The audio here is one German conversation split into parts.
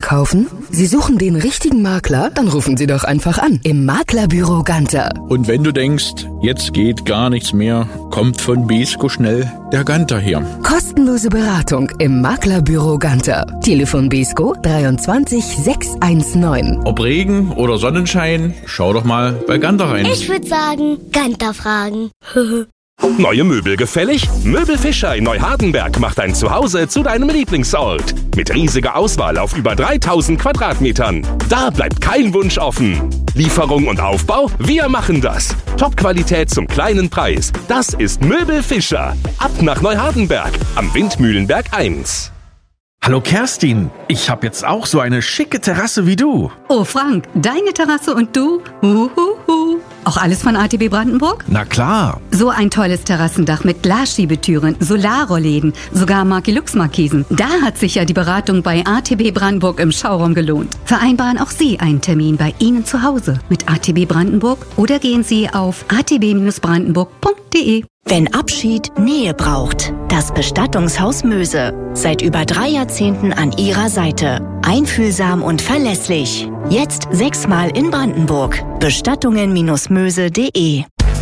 verkaufen? Sie suchen den richtigen Makler? Dann rufen Sie doch einfach an im Maklerbüro Ganter. Und wenn du denkst, jetzt geht gar nichts mehr, kommt von Beesko schnell der Ganter her. Kostenlose Beratung im Maklerbüro Ganter. Telefon Beesko 23 619. Ob Regen oder Sonnenschein, schau doch mal bei Ganter rein. Ich würde sagen, Ganter fragen. Neue Möbel gefällig? Möbel Fischer in Neuhardenberg macht dein Zuhause zu deinem Lieblingsort. Mit riesiger Auswahl auf über 3000 Quadratmetern. Da bleibt kein Wunsch offen. Lieferung und Aufbau? Wir machen das. Top-Qualität zum kleinen Preis. Das ist Möbel Fischer. Ab nach Neuhardenberg am Windmühlenberg 1. Hallo Kerstin, ich habe jetzt auch so eine schicke Terrasse wie du. Oh Frank, deine Terrasse und du? Auch alles von ATB Brandenburg? Na klar. So ein tolles Terrassendach mit Glasschiebetüren, Solarrollläden, sogar Markilux-Markisen. Da hat sich ja die Beratung bei ATB Brandenburg im Schauraum gelohnt. Vereinbaren auch Sie einen Termin bei Ihnen zu Hause mit ATB Brandenburg oder gehen Sie auf atb-brandenburg.de. Wenn Abschied Nähe braucht, das Bestattungshaus Möse. Seit über 3 Jahrzehnten an Ihrer Seite. Einfühlsam und verlässlich. Jetzt 6-mal in Brandenburg. Bestattungen-möse.de.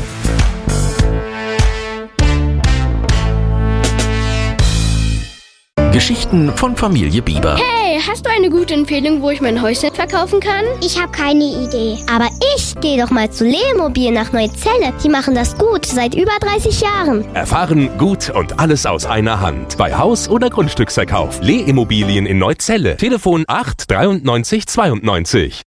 Geschichten von Familie Bieber. Hey, hast du eine gute Empfehlung, wo ich mein Häuschen verkaufen kann? Ich habe keine Idee. Aber ich gehe doch mal zu Lemobil nach Neuzelle. Die machen das gut, seit über 30 Jahren. Erfahren, gut und alles aus einer Hand. Bei Haus- oder Grundstücksverkauf. Leh-Immobilien in Neuzelle. Telefon 8 93 92.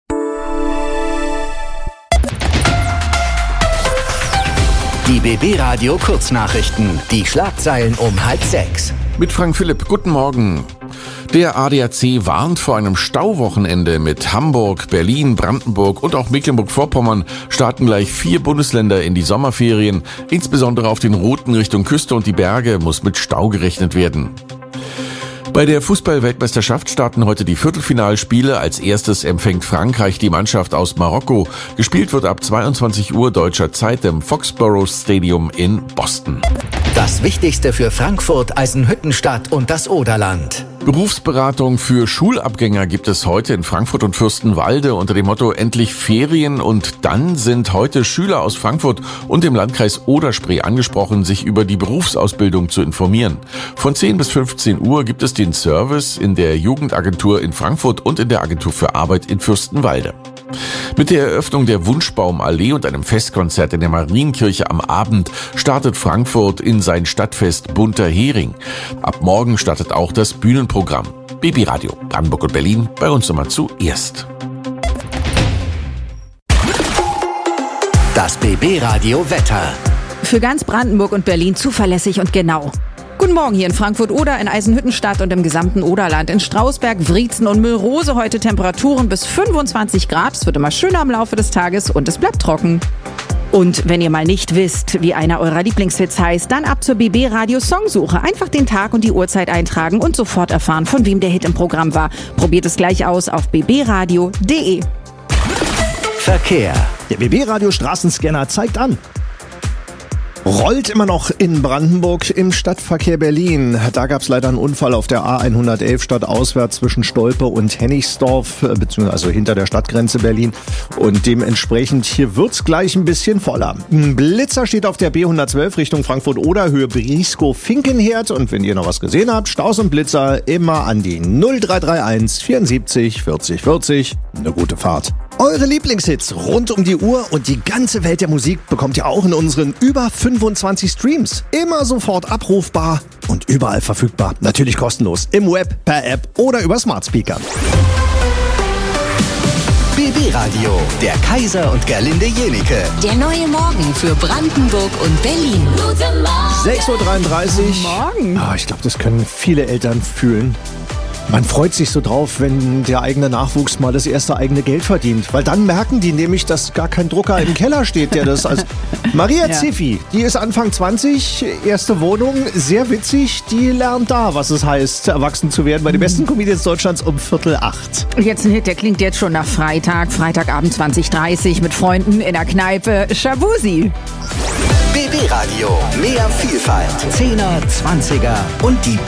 Die BB Radio Kurznachrichten. Die Schlagzeilen um 5:30. Mit Frank Philipp, guten Morgen. Der ADAC warnt vor einem Stauwochenende. Mit Hamburg, Berlin, Brandenburg und auch Mecklenburg-Vorpommern starten gleich 4 Bundesländer in die Sommerferien. Insbesondere auf den Routen Richtung Küste und die Berge muss mit Stau gerechnet werden. Bei der Fußball-Weltmeisterschaft starten heute die Viertelfinalspiele. Als erstes empfängt Frankreich die Mannschaft aus Marokko. Gespielt wird ab 22 Uhr deutscher Zeit im Foxborough Stadium in Boston. Das Wichtigste für Frankfurt, Eisenhüttenstadt und das Oderland. Berufsberatung für Schulabgänger gibt es heute in Frankfurt und Fürstenwalde unter dem Motto Endlich Ferien. Und dann sind heute Schüler aus Frankfurt und dem Landkreis Oder-Spree angesprochen, sich über die Berufsausbildung zu informieren. Von 10 bis 15 Uhr gibt es den Service in der Jugendagentur in Frankfurt und in der Agentur für Arbeit in Fürstenwalde. Mit der Eröffnung der Wunschbaumallee und einem Festkonzert in der Marienkirche am Abend startet Frankfurt in sein Stadtfest Bunter Hering. Ab morgen startet auch das Bühnenprogramm. BB Radio, Brandenburg und Berlin, bei uns immer zuerst. Das BB Radio Wetter. Für ganz Brandenburg und Berlin zuverlässig und genau. Guten Morgen hier in Frankfurt-Oder, in Eisenhüttenstadt und im gesamten Oderland. In Strausberg, Wriezen und Müllrose heute Temperaturen bis 25 Grad. Es wird immer schöner im Laufe des Tages und es bleibt trocken. Und wenn ihr mal nicht wisst, wie einer eurer Lieblingshits heißt, dann ab zur BB Radio Songsuche. Einfach den Tag und die Uhrzeit eintragen und sofort erfahren, von wem der Hit im Programm war. Probiert es gleich aus auf bbradio.de. Verkehr. Der BB Radio Straßenscanner zeigt an. Rollt immer noch in Brandenburg im Stadtverkehr Berlin. Da gab es leider einen Unfall auf der A111 stadtauswärts zwischen Stolpe und Hennigsdorf, beziehungsweise hinter der Stadtgrenze Berlin. Und dementsprechend hier wird's gleich ein bisschen voller. Ein Blitzer steht auf der B112 Richtung Frankfurt-Oder, Höhe Brieskow-Finkenherd. Und wenn ihr noch was gesehen habt, Staus und Blitzer immer an die 0331 74 40 40. Eine gute Fahrt. Eure Lieblingshits rund um die Uhr und die ganze Welt der Musik bekommt ihr auch in unseren über 25 Streams. Immer sofort abrufbar und überall verfügbar. Natürlich kostenlos. Im Web, per App oder über Smart Speaker. BB Radio, der Kaiser und Gerlinde Jenike. Der neue Morgen für Brandenburg und Berlin. 6.33 Uhr. Morgen. Ich glaube, das können viele Eltern fühlen. Man freut sich so drauf, wenn der eigene Nachwuchs mal das erste eigene Geld verdient. Weil dann merken die nämlich, dass gar kein Drucker im Keller steht, der das als... Maria Ziffi, die ist Anfang 20, erste Wohnung, sehr witzig. Die lernt da, was es heißt, erwachsen zu werden bei den besten Comedians Deutschlands um 7:45. Jetzt ein Hit, der klingt jetzt schon nach Freitagabend 20:30 mit Freunden in der Kneipe Shabusi. BB Radio, mehr Vielfalt, 10er, 20er und die